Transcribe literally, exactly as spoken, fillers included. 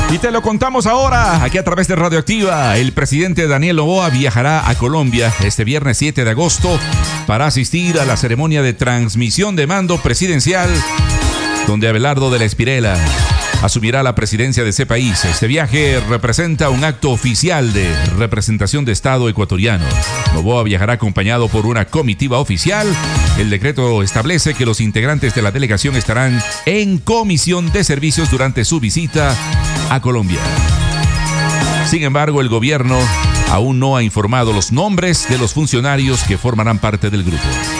Y te lo contamos ahora, aquí a través de Radioactiva. El presidente Daniel Noboa viajará a Colombia este viernes siete de agosto para asistir a la ceremonia de transmisión de mando presidencial, donde Abelardo de la Espriella asumirá la presidencia de ese país. Este viaje representa un acto oficial de representación de Estado ecuatoriano. Noboa viajará acompañado por una comitiva oficial. El decreto establece que los integrantes de la delegación estarán en comisión de servicios durante su visita a Colombia. Sin embargo, el gobierno aún no ha informado los nombres de los funcionarios que formarán parte del grupo.